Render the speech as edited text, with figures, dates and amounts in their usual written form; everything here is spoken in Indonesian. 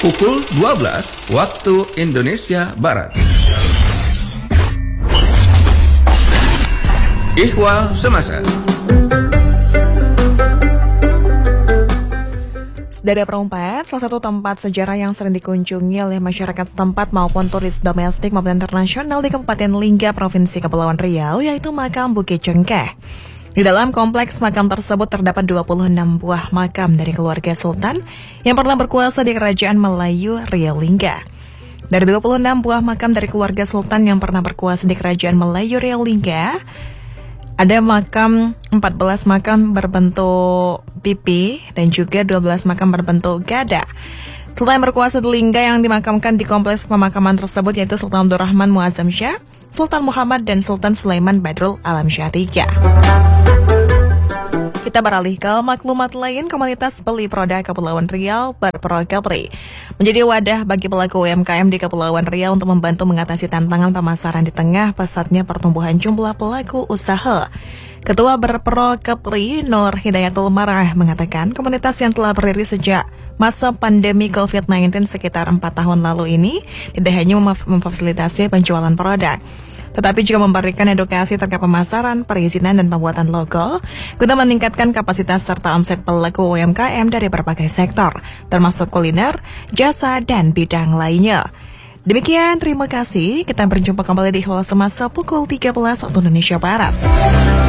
pukul 12 waktu Indonesia Barat. Ihwal Semasa. Dada Perumpat, salah satu tempat sejarah yang sering dikunjungi oleh masyarakat setempat maupun turis domestik maupun internasional di Kabupaten Lingga, Provinsi Kepulauan Riau, yaitu makam Bukit Cengkeh. Di dalam kompleks makam tersebut terdapat 26 buah makam dari keluarga Sultan yang pernah berkuasa di Kerajaan Melayu Riau Lingga. Dari 26 buah makam dari keluarga Sultan yang pernah berkuasa di Kerajaan Melayu Riau Lingga, ada 14 makam berbentuk pipi dan juga 12 makam berbentuk gada. Sultan berkuasa di Lingga yang dimakamkan di kompleks pemakaman tersebut yaitu Sultan Abdul Rahman Muazzam Shah, Sultan Muhammad dan Sultan Sulaiman Badrul Alam Shah III. Kita beralih ke maklumat lain. Komunitas Beli Produk Kepulauan Riau Berprokepri menjadi wadah bagi pelaku UMKM di Kepulauan Riau untuk membantu mengatasi tantangan pemasaran di tengah pesatnya pertumbuhan jumlah pelaku usaha. Ketua Berprokepri Nur Hidayatul Marah mengatakan komunitas yang telah berdiri sejak masa pandemi COVID-19 sekitar 4 tahun lalu ini tidak hanya memfasilitasi penjualan produk, tetapi juga memberikan edukasi terkait pemasaran, perizinan, dan pembuatan logo guna meningkatkan kapasitas serta omset pelaku UMKM dari berbagai sektor, termasuk kuliner, jasa, dan bidang lainnya. Demikian, terima kasih. Kita berjumpa kembali di Ihwal Semasa pukul 13 waktu Indonesia Barat.